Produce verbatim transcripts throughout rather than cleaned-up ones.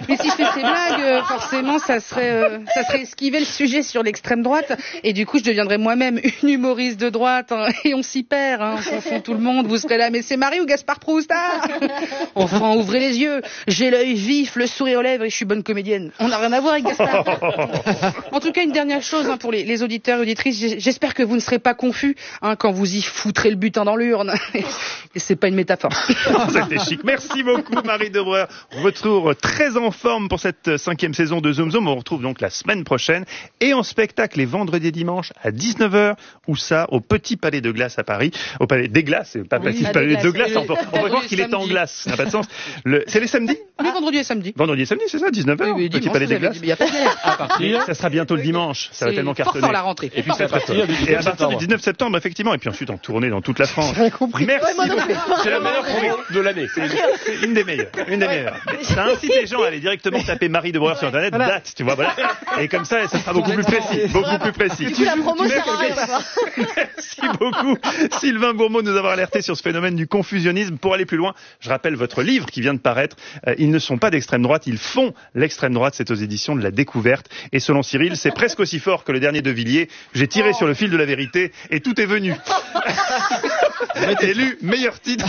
Mais si je fais ces blagues, euh, forcément, ça serait, euh, ça serait esquiver le sujet sur l'extrême droite. Et du coup, je deviendrais moi-même une humoriste de droite. Hein, et on s'y perd, hein, on confond tout le monde. Vous serez là, mais c'est Marie ou Gaspard Proust? Ah Enfin, ouvrez les yeux. J'ai l'œil vif, le sourire aux lèvres et je suis bonne comédienne. On n'a rien à voir avec Gaspard. En tout cas, une dernière chose hein, pour les, les auditeurs et auditrices. J'espère que vous ne serez pas confus hein, quand vous y foutrez le butin dans l'urne. Et c'est pas une métaphore. C'était chic. Merci beaucoup, Marie Debreur. Retour très en forme pour cette cinquième saison de Zoom Zoom. On retrouve donc la semaine prochaine et en spectacle les vendredis et dimanches à dix-neuf heures. Où ça? Au Petit Palais de Glace à Paris. Au Palais des Glaces, pas oui, Petit Palais de Glace. On peut, on peut voir qu'il est en glace. Ça n'a pas de sens. Le... C'est les samedis? Oui, vendredi et samedi. Vendredi et samedi, c'est ça, dix-neuf heures. Oui, oui, Petit dimanche, Palais des Glaces. Il y a pas de à partir. Ça sera bientôt le dimanche. Ça va tellement cartonner. Fort fort la rentrée. Et puis ça sera Et à partir du dix-neuf septembre, effectivement. Et puis ensuite en tournée dans toute la France. J'ai compris. Merci Ouais, beaucoup. C'est la meilleure promo de l'année. C'est une des meilleures. Une des meilleures. Ça incite les gens à aller directement taper Marie Debreur sur internet, voilà. Date, tu vois, voilà. Et comme ça, ça sera beaucoup plus précis. Beaucoup plus précis. Du coup, la promo sert à rien. Merci beaucoup, Sylvain Bourmeau, de nous avoir alerté sur ce phénomène du confusionnisme. Pour aller plus loin, je rappelle votre livre qui vient de paraître. Euh, ils ne sont pas d'extrême droite, ils font l'extrême droite. C'est aux éditions de La Découverte. Et selon Cyril, c'est presque aussi fort que le dernier de Villiers. J'ai tiré oh. sur le fil de la vérité et tout est venu. Élu meilleur titre.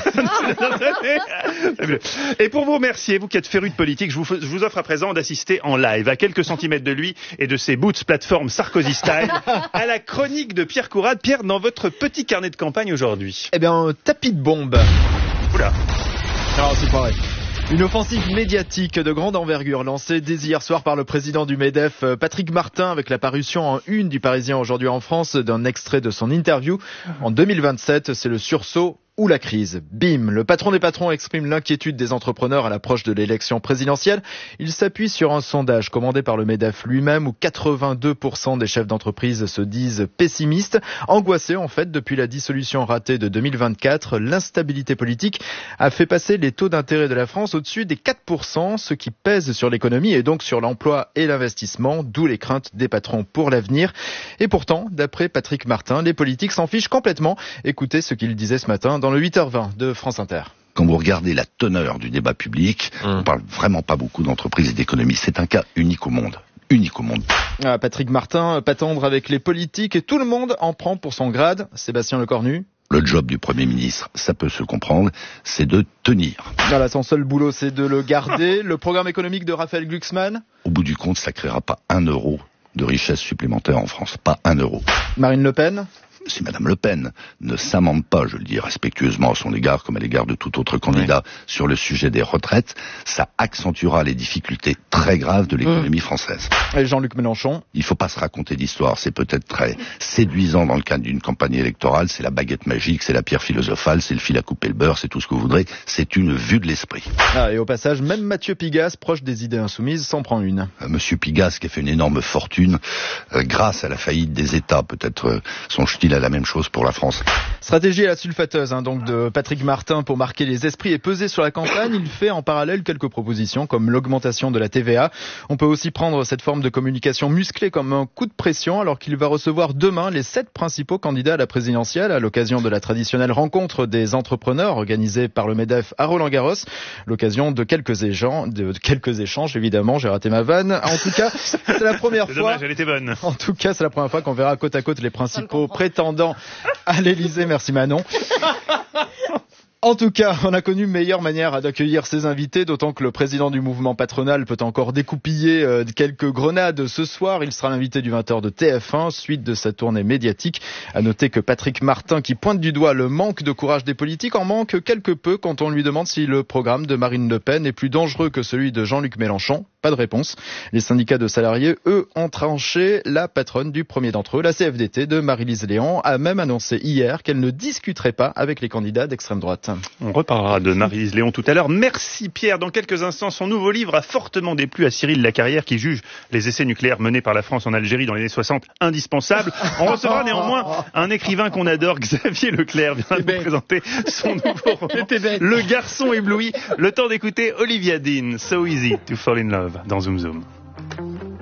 Et pour vous remercier, vous qui êtes férus de politique, je vous, je vous offre à présent d'assister en live à quelques centimètres de lui et de ses boots plateforme Sarkozy style à la chronique de Pierre Courade. Pierre, dans votre petit carnet de campagne aujourd'hui. Eh bien, un tapis de bombe. Oula. Non, c'est pas vrai. Une offensive médiatique de grande envergure lancée dès hier soir par le président du MEDEF, Patrick Martin, avec la parution en une du Parisien aujourd'hui en France d'un extrait de son interview. En deux mille vingt-sept, c'est le sursaut ou la crise. Bim, le patron des patrons exprime l'inquiétude des entrepreneurs à l'approche de l'élection présidentielle. Il s'appuie sur un sondage commandé par le MEDEF lui-même où quatre-vingt-deux pour cent des chefs d'entreprise se disent pessimistes, angoissés en fait depuis la dissolution ratée de deux mille vingt-quatre. L'instabilité politique a fait passer les taux d'intérêt de la France au-dessus des quatre pour cent, ce qui pèse sur l'économie et donc sur l'emploi et l'investissement, d'où les craintes des patrons pour l'avenir. Et pourtant, d'après Patrick Martin, les politiques s'en fichent complètement. Écoutez ce qu'il disait ce matin dans le huit heures vingt de France Inter. Quand vous regardez la teneur du débat public, mmh. on parle vraiment pas beaucoup d'entreprises et d'économie. C'est un cas unique au monde. Unique au monde. Ah, Patrick Martin, pas tendre avec les politiques et tout le monde en prend pour son grade. Sébastien Lecornu. Le job du Premier ministre, ça peut se comprendre, c'est de tenir. Voilà, son seul boulot, c'est de le garder. Le programme économique de Raphaël Glucksmann. Au bout du compte, ça créera pas un euro de richesse supplémentaire en France. Pas un euro. Marine Le Pen. Si Madame Le Pen ne s'amende pas, je le dis respectueusement à son égard, comme à l'égard de tout autre candidat, oui. sur le sujet des retraites, ça accentuera les difficultés très graves de l'économie mmh. française. Et Jean-Luc Mélenchon? Il faut pas se raconter d'histoire, c'est peut-être très séduisant dans le cadre d'une campagne électorale, c'est la baguette magique, c'est la pierre philosophale, c'est le fil à couper le beurre, c'est tout ce que vous voudrez, c'est une vue de l'esprit. Ah, et au passage, même Mathieu Pigasse, proche des idées insoumises, s'en prend une. Euh, Monsieur Pigasse, qui a fait une énorme fortune, euh, grâce à la faillite des États, peut-être euh, songe-t-il à la même chose pour la France. Stratégie à la sulfateuse hein, donc de Patrick Martin pour marquer les esprits et peser sur la campagne. Il fait en parallèle quelques propositions comme l'augmentation de la T V A. On peut aussi prendre cette forme de communication musclée comme un coup de pression alors qu'il va recevoir demain les sept principaux candidats à la présidentielle à l'occasion de la traditionnelle rencontre des entrepreneurs organisée par le MEDEF à Roland-Garros. L'occasion de quelques échanges, de quelques échanges évidemment. J'ai raté ma vanne. En tout cas, c'est la première c'est fois. Dommage, elle était bonne. En tout cas, c'est la première fois qu'on verra côte à côte les principaux prétendants à l'Élysée. Merci Manon. En tout cas, on a connu meilleure manière d'accueillir ses invités, d'autant que le président du mouvement patronal peut encore découpiller euh, quelques grenades ce soir. Il sera l'invité du vingt heures de T F un, suite de sa tournée médiatique. À noter que Patrick Martin, qui pointe du doigt le manque de courage des politiques, en manque quelque peu quand on lui demande si le programme de Marine Le Pen est plus dangereux que celui de Jean-Luc Mélenchon. Pas de réponse. Les syndicats de salariés, eux, ont tranché. La patronne du premier d'entre eux, la C F D T de Maryse Léon, a même annoncé hier qu'elle ne discuterait pas avec les candidats d'extrême droite. On reparlera de Maryse Léon tout à l'heure. Merci Pierre. Dans quelques instants, son nouveau livre a fortement déplu à Cyril Lacarrière qui juge les essais nucléaires menés par la France en Algérie dans les années soixante indispensables. On recevra néanmoins un écrivain qu'on adore, Xavier Leclerc, vient de nous présenter son nouveau roman, Le garçon ébloui. Le temps d'écouter Olivia Dean, So Easy to Fall in Love dans Zoom Zoom.